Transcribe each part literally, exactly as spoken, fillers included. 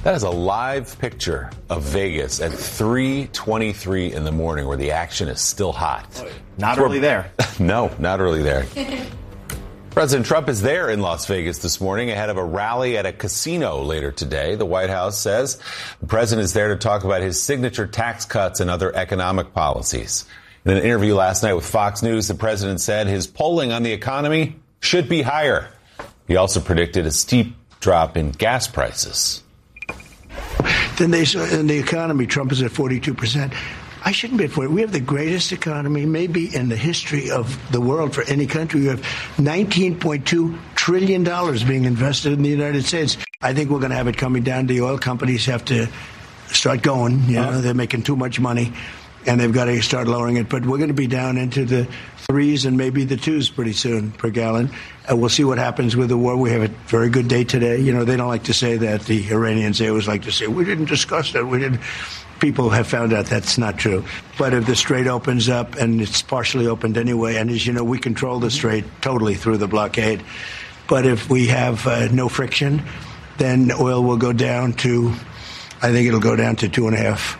That is a live picture of Vegas at three twenty-three in the morning where the action is still hot. Not early there. No, not early there. President Trump is there in Las Vegas this morning ahead of a rally at a casino later today. The White House says the president is there to talk about his signature tax cuts and other economic policies. In an interview last night with Fox News, the president said his polling on the economy should be higher. He also predicted a steep drop in gas prices. Then they say in the economy, Trump is at forty-two percent. I shouldn't be at forty. We have the greatest economy maybe in the history of the world for any country. We have nineteen point two trillion dollars being invested in the United States. I think we're going to have it coming down. The oil companies have to start going. You know, they're making too much money, and they've got to start lowering it. But we're going to be down into the threes and maybe the twos pretty soon per gallon. Uh, we'll see what happens with the war. We have a very good day today. You know, they don't like to say that. The Iranians, they always like to say, we didn't discuss that. We didn't. People have found out that's not true. But if the Strait opens up, and it's partially opened anyway, and as you know, we control the Strait totally through the blockade. But if we have uh, no friction, then oil will go down to, I think it'll go down to two and a half.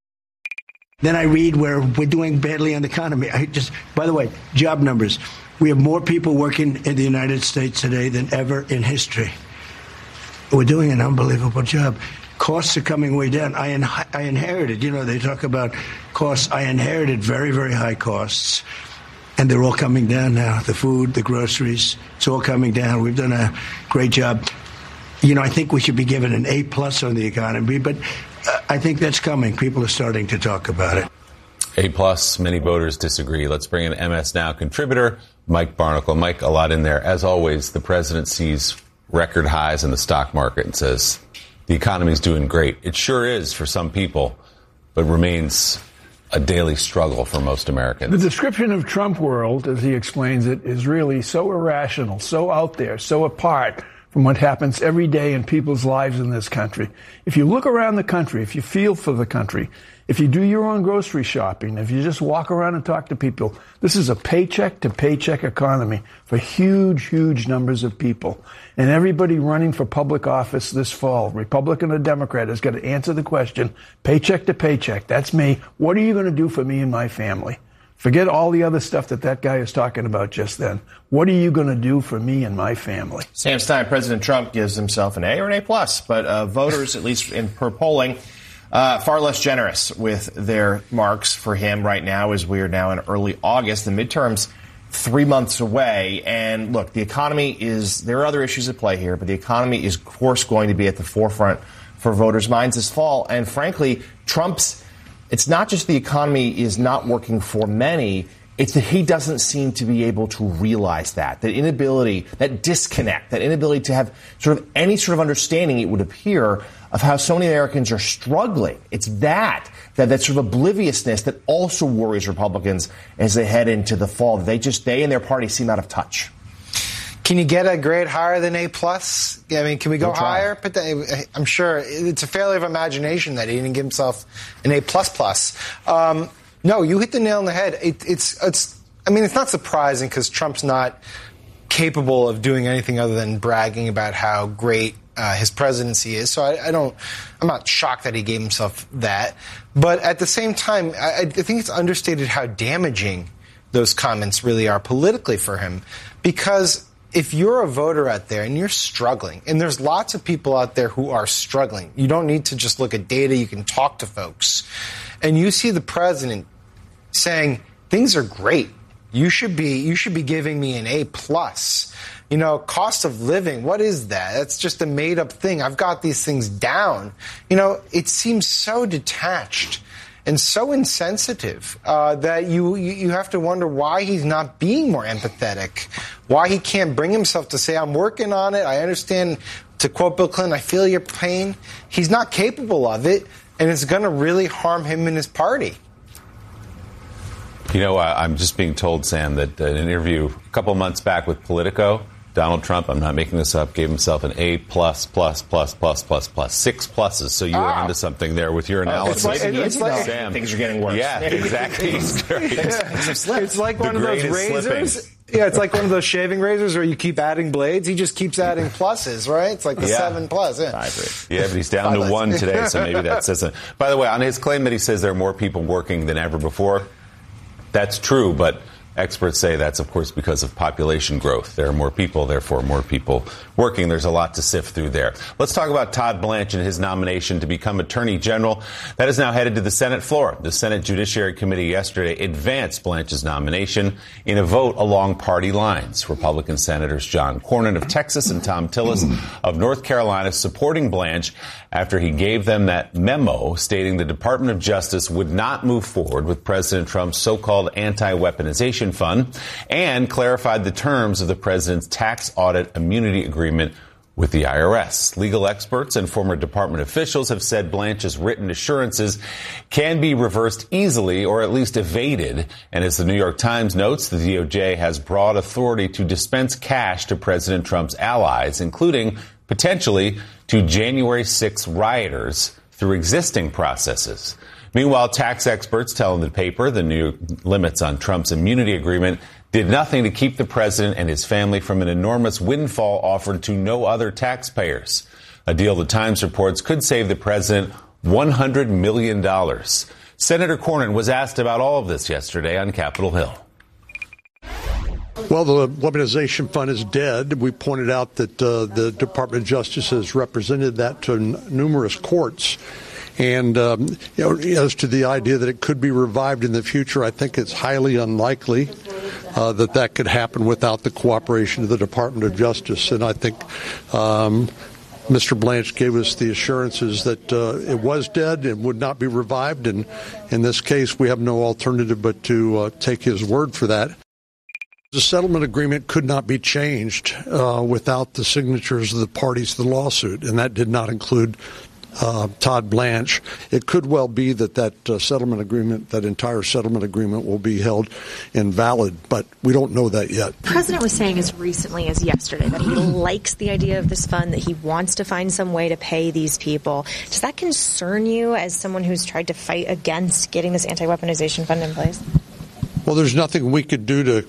Then I read where we're doing badly on the economy. I just, by the way, job numbers. We have more people working in the United States today than ever in history. We're doing an unbelievable job. Costs are coming way down. I, in, I inherited, you know, they talk about costs. I inherited very, very high costs, and they're all coming down now. The food, the groceries, it's all coming down. We've done a great job. You know, I think we should be given an A plus on the economy, but uh, I think that's coming. People are starting to talk about it. A plus, many voters disagree. Let's bring in M S Now contributor Mike Barnicle. Mike, a lot in there. As always, the president sees record highs in the stock market and says the economy is doing great. It sure is for some people, but remains a daily struggle for most Americans. The description of Trump world, as he explains it, is really so irrational, so out there, so apart from what happens every day in people's lives in this country. If you look around the country, if you feel for the country, if you do your own grocery shopping, if you just walk around and talk to people, this is a paycheck to paycheck economy for huge, huge numbers of people. And everybody running for public office this fall, Republican or Democrat, has got to answer the question, paycheck to paycheck. That's me. What are you going to do for me and my family? Forget all the other stuff that that guy is talking about just then. What are you going to do for me and my family? Sam Stein, President Trump gives himself an A or an A plus, but uh, voters, at least in per polling, uh, far less generous with their marks for him right now as we are now in early August. The midterms three months away. And look, the economy is, there are other issues at play here, but the economy is, of course, going to be at the forefront for voters' minds this fall. And frankly, Trump's, it's not just the economy is not working for many, it's that he doesn't seem to be able to realize that, that inability, that disconnect, that inability to have sort of any sort of understanding, it would appear, of how so many Americans are struggling. It's that, that, that sort of obliviousness that also worries Republicans as they head into the fall. They just, they and their party seem out of touch. Can you get a grade higher than A plus? I mean, can we go higher? But I'm sure it's a failure of imagination that he didn't give himself an A plus plus. Um, no, you hit the nail on the head. It, it's, it's. I mean, it's not surprising because Trump's not capable of doing anything other than bragging about how great uh, his presidency is. So I, I don't. I'm not shocked that he gave himself that. But at the same time, I, I think it's understated how damaging those comments really are politically for him, because if you're a voter out there and you're struggling, and there's lots of people out there who are struggling, you don't need to just look at data, you can talk to folks, and you see the president saying, things are great. You should be you should be giving me an A plus. You know, cost of living, what is that? That's just a made up thing. I've got these things down. You know, it seems so detached and so insensitive uh, that you, you you have to wonder why he's not being more empathetic, why he can't bring himself to say, I'm working on it. I understand, to quote Bill Clinton, I feel your pain. He's not capable of it, and it's going to really harm him and his party. You know, I'm just being told, Sam, that in an interview a couple months back with Politico, Donald Trump, I'm not making this up, gave himself an A plus, plus, plus, plus, plus, plus, six pluses. So you were ah. onto something there with your analysis. Oh, it's like, it's like, Sam. Things are getting worse. Yeah, exactly. it's, it's like one of those razors. Yeah, it's like one of those shaving razors where you keep adding blades. He just keeps adding pluses, right? It's like the yeah. seven plus. Yeah, Five, yeah, but he's down Five to one less. today, so maybe that says something. By the way, on his claim that he says there are more people working than ever before, that's true, but experts say that's, of course, because of population growth. There are more people, therefore more people working. There's a lot to sift through there. Let's talk about Todd Blanche and his nomination to become Attorney General. That is now headed to the Senate floor. The Senate Judiciary Committee yesterday advanced Blanche's nomination in a vote along party lines. Republican Senators John Cornyn of Texas and Thom Tillis of North Carolina supporting Blanche after he gave them that memo stating the Department of Justice would not move forward with President Trump's so-called anti-weaponization fund and clarified the terms of the president's tax audit immunity agreement with the I R S. Legal experts and former department officials have said Blanche's written assurances can be reversed easily or at least evaded. And as the New York Times notes, the D O J has broad authority to dispense cash to President Trump's allies, including potentially to January sixth rioters through existing processes. Meanwhile, tax experts tell the paper the new limits on Trump's immunity agreement did nothing to keep the president and his family from an enormous windfall offered to no other taxpayers. A deal the Times reports could save the president one hundred million dollars. Senator Cornyn was asked about all of this yesterday on Capitol Hill. Well, the weaponization fund is dead. We pointed out that uh, the Department of Justice has represented that to n- numerous courts. And um, you know, as to the idea that it could be revived in the future, I think it's highly unlikely uh, that that could happen without the cooperation of the Department of Justice. And I think um, Mister Blanche gave us the assurances that uh, it was dead and would not be revived. And in this case, we have no alternative but to uh, take his word for that. The settlement agreement could not be changed uh, without the signatures of the parties to the lawsuit, and that did not include Uh, Todd Blanche. It could well be that that uh, settlement agreement, that entire settlement agreement will be held invalid, but we don't know that yet. The president was saying as recently as yesterday that he likes the idea of this fund, that he wants to find some way to pay these people. Does that concern you as someone who's tried to fight against getting this anti-weaponization fund in place? Well, there's nothing we could do to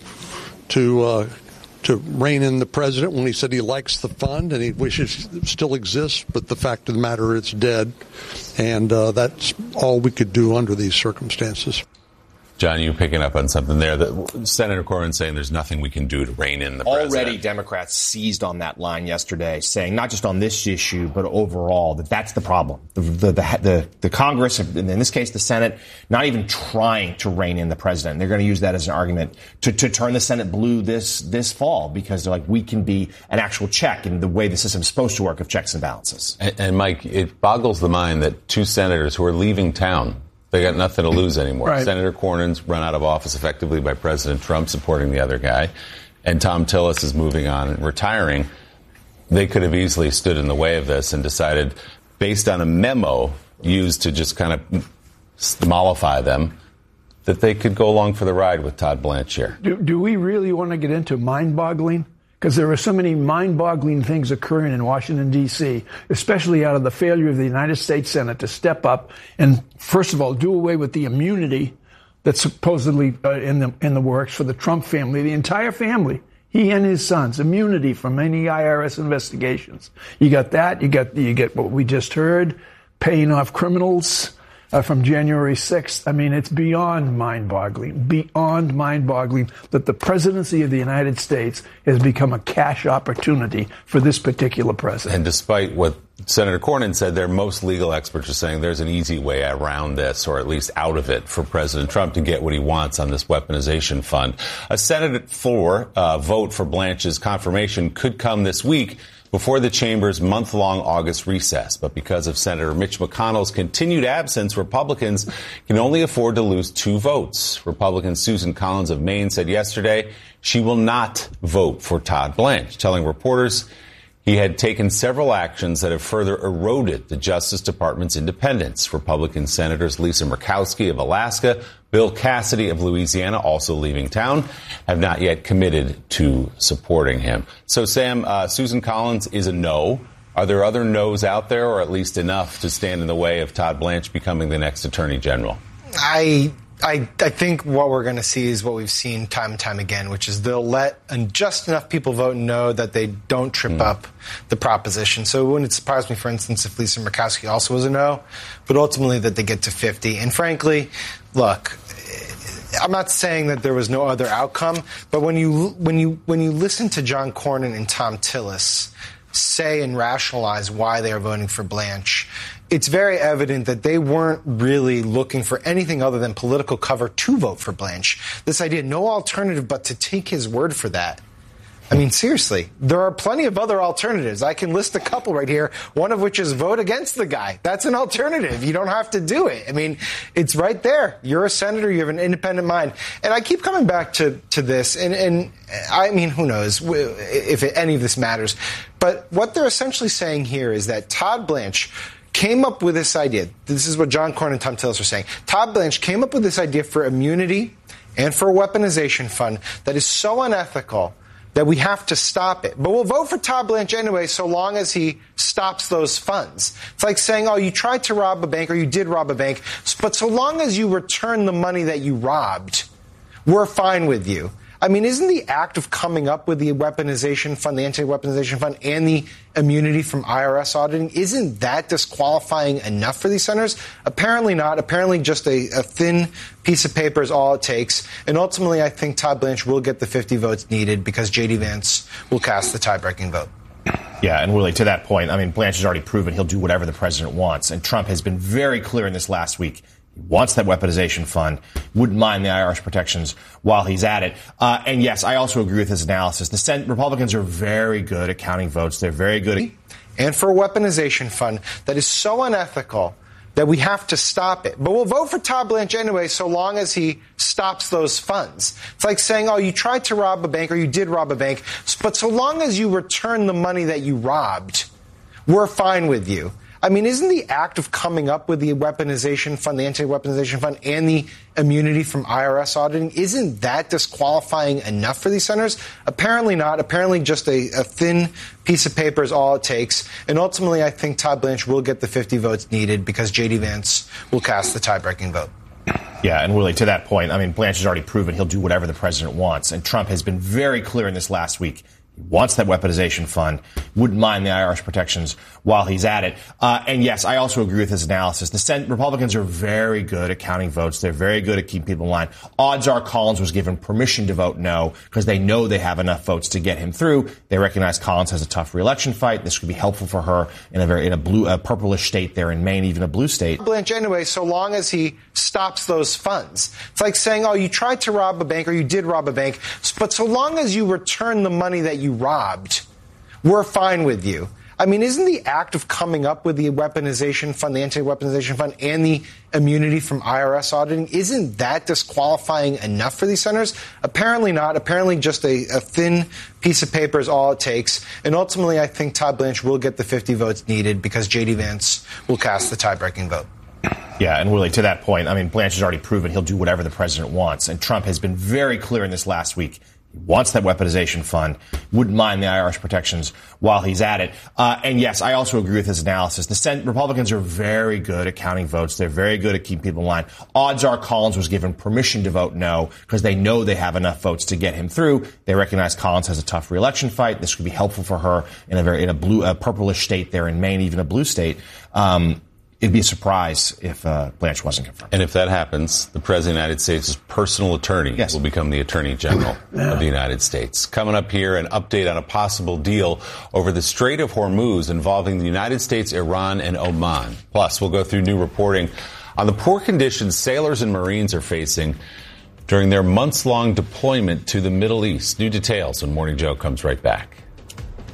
to uh, to rein in the president when he said he likes the fund and he wishes it still exists, but the fact of the matter, it's dead, and uh, that's all we could do under these circumstances. John, you picking up on something there. That Senator Cornyn saying there's nothing we can do to rein in the president. Already Democrats seized on that line yesterday, saying not just on this issue, but overall, that that's the problem. The, the, the, the, the Congress, in this case the Senate, not even trying to rein in the president. They're going to use that as an argument to, to turn the Senate blue this, this fall, because they're like, we can be an actual check in the way the system's supposed to work of checks and balances. And, and Mike, it boggles the mind that two senators who are leaving town, they got nothing to lose anymore. Right. Senator Cornyn's run out of office effectively by President Trump supporting the other guy, and Thom Tillis is moving on and retiring. They could have easily stood in the way of this and decided, based on a memo used to just kind of mollify them, that they could go along for the ride with Todd Blanche here. Do, do we really want to get into mind-boggling? Because there are so many mind-boggling things occurring in Washington, D C, especially out of the failure of the United States Senate to step up and, first of all, do away with the immunity that's supposedly uh, in the in the works for the Trump family, the entire family, he and his sons, immunity from any I R S investigations. You got that. You got you get what we just heard, paying off criminals Uh, from January sixth. I mean, it's beyond mind-boggling, beyond mind-boggling that the presidency of the United States has become a cash opportunity for this particular president. And despite what Senator Cornyn said there, most legal experts are saying there's an easy way around this, or at least out of it, for President Trump to get what he wants on this weaponization fund. A Senate floor uh, vote for Blanche's confirmation could come this week, before the chamber's month-long August recess. But because of Senator Mitch McConnell's continued absence, Republicans can only afford to lose two votes. Republican Susan Collins of Maine said yesterday she will not vote for Todd Blanche, telling reporters he had taken several actions that have further eroded the Justice Department's independence. Republican Senators Lisa Murkowski of Alaska, Bill Cassidy of Louisiana, also leaving town, have not yet committed to supporting him. So, Sam, uh, Susan Collins is a no. Are there other no's out there, or at least enough to stand in the way of Todd Blanche becoming the next Attorney General? I I, I think what we're going to see is what we've seen time and time again, which is they'll let just enough people vote and know that they don't trip mm. up the proposition. So it wouldn't surprise me, for instance, if Lisa Murkowski also was a no, but ultimately that they get to fifty. And frankly, look, I'm not saying that there was no other outcome, but when you when you when you listen to John Cornyn and Thom Tillis say and rationalize why they are voting for Blanche, it's very evident that they weren't really looking for anything other than political cover to vote for Blanche. This idea, no alternative but to take his word for that. I mean, seriously, there are plenty of other alternatives. I can list a couple right here, one of which is vote against the guy. That's an alternative. You don't have to do it. I mean, it's right there. You're a senator. You have an independent mind. And I keep coming back to, to this, and, and I mean, who knows if any of this matters. But what they're essentially saying here is that Todd Blanche came up with this idea. This is what John Cornyn and Thom Tillis are saying. Todd Blanche came up with this idea for immunity and for a weaponization fund that is so unethical that we have to stop it. But we'll vote for Todd Blanche anyway so long as he stops those funds. It's like saying, oh, you tried to rob a bank or you did rob a bank, but so long as you return the money that you robbed, we're fine with you. I mean, isn't the act of coming up with the weaponization fund, the anti-weaponization fund, and the immunity from I R S auditing, isn't that disqualifying enough for these senators? Apparently not. Apparently just a, a thin piece of paper is all it takes. And ultimately, I think Todd Blanche will get the fifty votes needed because J D Vance will cast the tie-breaking vote. Yeah, and really, to that point, I mean, Blanche has already proven he'll do whatever the president wants. And Trump has been very clear in this last week. He wants that weaponization fund, wouldn't mind the I R S protections while he's at it. Uh, and yes, I also agree with his analysis. The Senate Republicans are very good at counting votes. They're very good at... And for a weaponization fund that is so unethical that we have to stop it. But we'll vote for Todd Blanche anyway so long as he stops those funds. It's like saying, oh, you tried to rob a bank or you did rob a bank, but so long as you return the money that you robbed, we're fine with you. I mean, isn't the act of coming up with the weaponization fund, the anti-weaponization fund, and the immunity from I R S auditing, isn't that disqualifying enough for these senators? Apparently not. Apparently just a, a thin piece of paper is all it takes. And ultimately, I think Todd Blanche will get the fifty votes needed because J D Vance will cast the tie-breaking vote. Yeah, and really, to that point, I mean, Blanche has already proven he'll do whatever the president wants. And Trump has been very clear in this last week. He wants that weaponization fund, wouldn't mind the I R S protections while he's at it. Uh, and yes, I also agree with his analysis. The Senate Republicans are very good at counting votes. They're very good at keeping people in line. Odds are Collins was given permission to vote no because they know they have enough votes to get him through. They recognize Collins has a tough reelection fight. This could be helpful for her in a very in a blue, a purplish state there in Maine, even a blue state. Blanche anyway, so long as he stops those funds. It's like saying, oh, you tried to rob a bank or you did rob a bank, but so long as you return the money that you robbed, we're fine with you. I mean, isn't the act of coming up with the weaponization fund, the anti-weaponization fund, and the immunity from I R S auditing, isn't that disqualifying enough for these senators? Apparently not. Apparently just a, a thin piece of paper is all it takes. And ultimately, I think Todd Blanche will get the fifty votes needed because J D Vance will cast the tie-breaking vote. Yeah, and really, to that point, I mean, Blanche has already proven he'll do whatever the president wants. And Trump has been very clear in this last week. He wants that weaponization fund, wouldn't mind the I R S protections while he's at it. Uh, and yes, I also agree with his analysis. The Senate Republicans are very good at counting votes. They're very good at keeping people in line. Odds are Collins was given permission to vote no because they know they have enough votes to get him through. They recognize Collins has a tough reelection fight. This could be helpful for her in a very in a blue, a purplish state there in Maine, even a blue state. Um, It'd be a surprise if uh, Blanche wasn't confirmed. And if that happens, the President of the United States' personal attorney yes. will become the Attorney General yeah. of the United States. Coming up here, an update on a possible deal over the Strait of Hormuz involving the United States, Iran, and Oman. Plus, we'll go through new reporting on the poor conditions sailors and Marines are facing during their months-long deployment to the Middle East. New details when Morning Joe comes right back.